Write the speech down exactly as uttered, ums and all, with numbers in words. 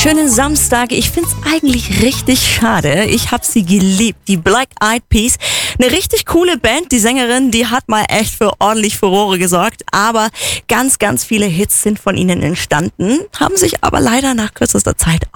wunderschönen Samstag. Ich find's eigentlich richtig schade. Ich hab sie geliebt, die Black Eyed Peas. Eine richtig coole Band. Die Sängerin, die hat mal echt für ordentlich Furore gesorgt. Aber ganz, ganz viele Hits sind von ihnen entstanden, haben sich aber leider nach kürzester Zeit